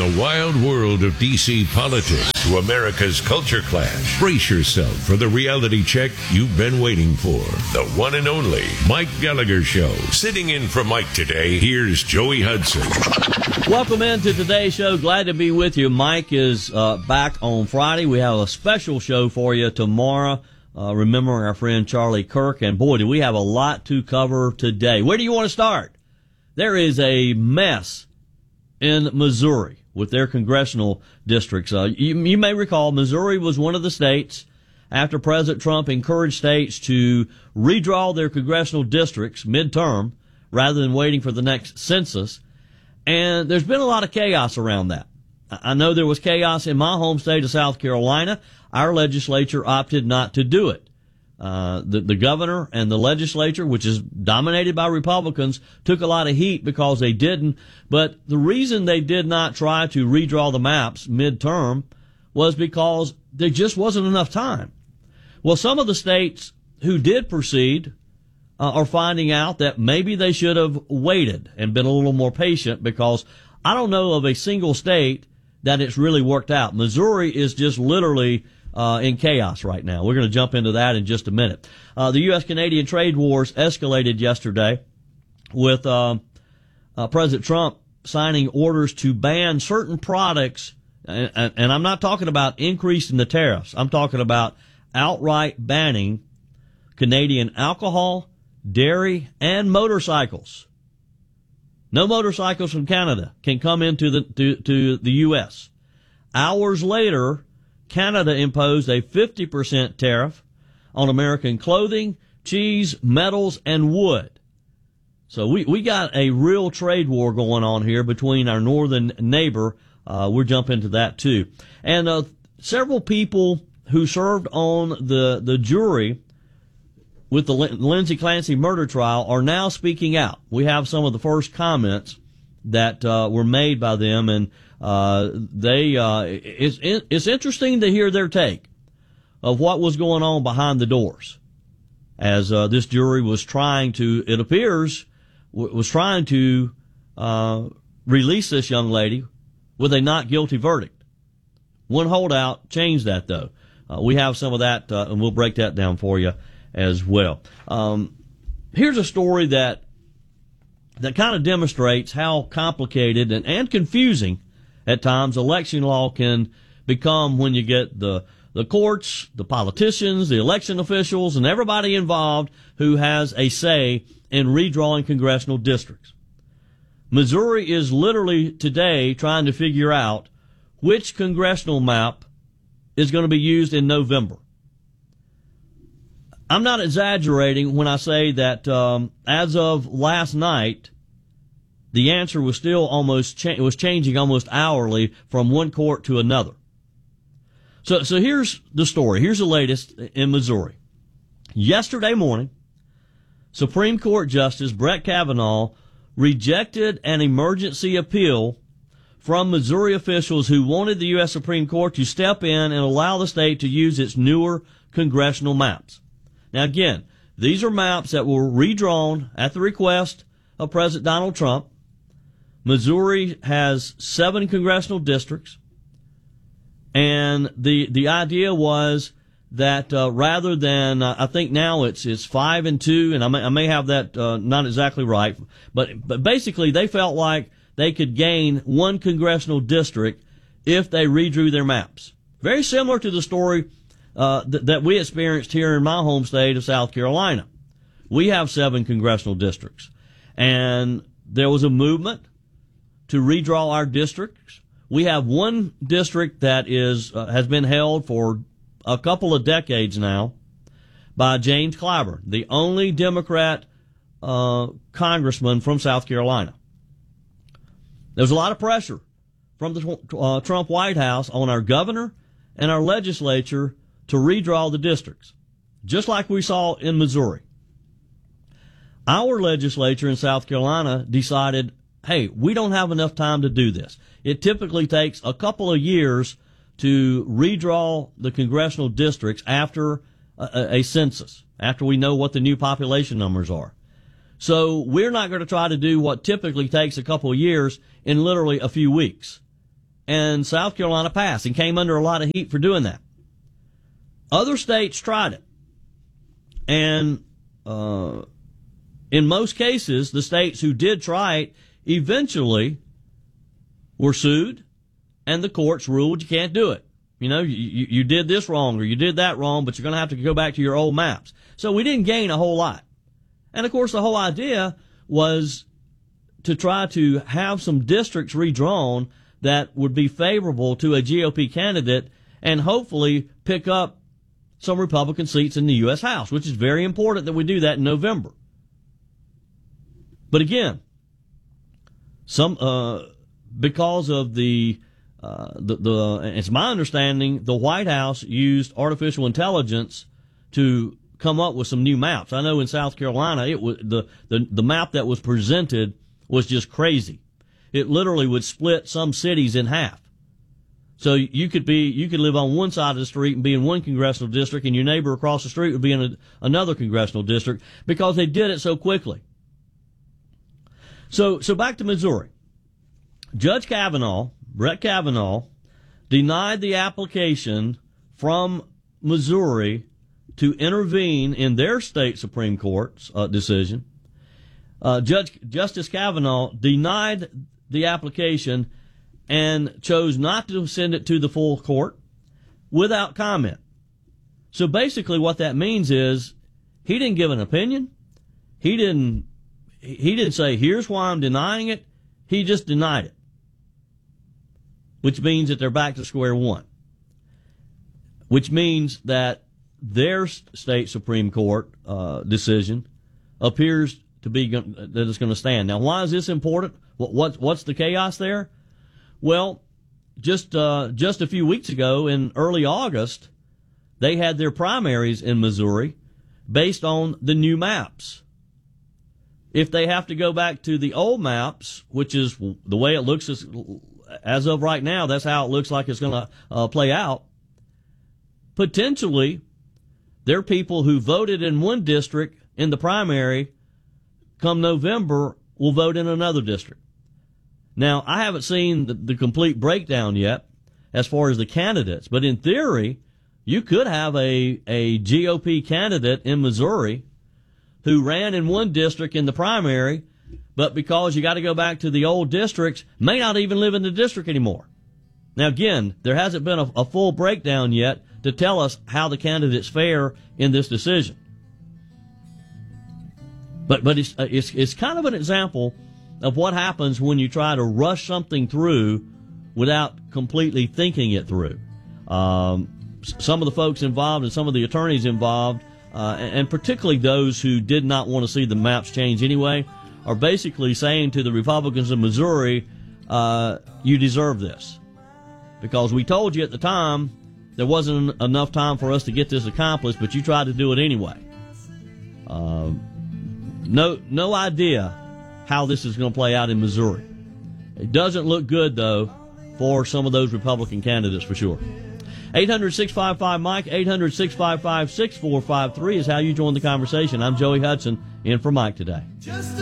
the wild world of D.C. politics to America's culture clash, brace yourself for the reality check you've been waiting for. The one and only Mike Gallagher Show. Sitting in for Mike today, here's Joey Hudson. Welcome into today's show. Glad to be with you. Mike is back on Friday. We have a special show for you tomorrow, remembering our friend Charlie Kirk. And boy, do we have a lot to cover today. Where do you want to start? There is a mess in Missouri with their congressional districts. You may recall Missouri was one of the states after President Trump encouraged states to redraw their congressional districts midterm rather than waiting for the next census. And there's been a lot of chaos around that. I know there was chaos in my home state of South Carolina. Our legislature opted not to do it. The governor and the legislature, which is dominated by Republicans, took a lot of heat because they didn't. But the reason they did not try to redraw the maps midterm was because there just wasn't enough time. Well, some of the states who did proceed are finding out that maybe they should have waited and been a little more patient, because I don't know of a single state that it's really worked out. Missouri is just literally in chaos right now. We're going to jump into that in just a minute. The U.S.-Canadian trade wars escalated yesterday with President Trump signing orders to ban certain products, and I'm not talking about increasing the tariffs. I'm talking about outright banning Canadian alcohol, dairy, and motorcycles. No motorcycles from Canada can come into the U.S. Hours later, Canada imposed a 50% tariff on American clothing, cheese, metals, and wood. So we got a real trade war going on here between our northern neighbor. We'll jump into that too. And several people who served on the jury with the Lindsey Clancy murder trial are now speaking out. We have some of the first comments that were made by them, and it's interesting to hear their take of what was going on behind the doors as this jury was trying to, it appears, was trying to release this young lady with a not guilty verdict. One holdout changed that, though. We have some of that, and we'll break that down for you as well. Here's a story that kind of demonstrates how complicated and confusing at times election law can become when you get the courts, the politicians, the election officials, and everybody involved who has a say in redrawing congressional districts. Missouri is literally today trying to figure out which congressional map is going to be used in November. I'm not exaggerating when I say that as of last night, the answer was still was changing almost hourly from one court to another. So here's the story. Here's the latest in Missouri. Yesterday morning, Supreme Court Justice Brett Kavanaugh rejected an emergency appeal from Missouri officials who wanted the U.S. Supreme Court to step in and allow the state to use its newer congressional maps. Now again, these are maps that were redrawn at the request of President Donald Trump. Missouri has 7 congressional districts, and the idea was that rather than I think now it's 5 and 2, and I may have that not exactly right, but basically they felt like they could gain 1 congressional district if they redrew their maps. Very similar to the story that we experienced here in my home state of South Carolina. We have 7 congressional districts, and there was a movement to redraw our districts. We have 1 district that has been held for a couple of decades now by James Clyburn, the only Democrat congressman from South Carolina. There's a lot of pressure from the Trump White House on our governor and our legislature to redraw the districts, just like we saw in Missouri. Our legislature in South Carolina decided, hey, we don't have enough time to do this. It typically takes a couple of years to redraw the congressional districts after a census, after we know what the new population numbers are. So we're not going to try to do what typically takes a couple of years in literally a few weeks. and South Carolina passed and came under a lot of heat for doing that. Other states tried it. And in most cases, the states who did try it eventually were sued, and the courts ruled you can't do it. You know, you did this wrong or you did that wrong, but you're going to have to go back to your old maps. So we didn't gain a whole lot. And, of course, the whole idea was to try to have some districts redrawn that would be favorable to a GOP candidate and hopefully pick up some Republican seats in the U.S. House, which is very important that we do that in November. But again, because of it's my understanding the White House used artificial intelligence to come up with some new maps. I know in South Carolina, it was the map that was presented was just crazy. It literally would split some cities in half. So you could live on one side of the street and be in one congressional district, and your neighbor across the street would be in another congressional district because they did it so quickly. So back to Missouri. Judge Brett Kavanaugh, denied the application from Missouri to intervene in their state Supreme Court's decision. Justice Kavanaugh denied the application and chose not to send it to the full court without comment. So basically what that means is he didn't give an opinion. He didn't say, here's why I'm denying it. He just denied it, which means that they're back to square one, which means that their state Supreme Court decision appears to be that it's going to stand. Now, why is this important? What's the chaos there? Well, just a few weeks ago in early August, they had their primaries in Missouri based on the new maps. If they have to go back to the old maps, which is the way it looks as of right now, that's how it looks like it's going to play out. Potentially, there are people who voted in one district in the primary come November will vote in another district. Now, I haven't seen the complete breakdown yet as far as the candidates, but in theory, you could have a GOP candidate in Missouri who ran in one district in the primary, but because you got to go back to the old districts, may not even live in the district anymore. Now, again, there hasn't been a full breakdown yet to tell us how the candidates fare in this decision. But it's kind of an example of what happens when you try to rush something through without completely thinking it through. Some of the folks involved and some of the attorneys involved, and particularly those who did not want to see the maps change anyway, are basically saying to the Republicans of Missouri, you deserve this. Because we told you at the time there wasn't enough time for us to get this accomplished, but you tried to do it anyway. No idea how this is going to play out in Missouri. It doesn't look good, though, for some of those Republican candidates for sure. 800-655-MIKE, 800-655-6453 is how you join the conversation. I'm Joey Hudson, in for Mike today.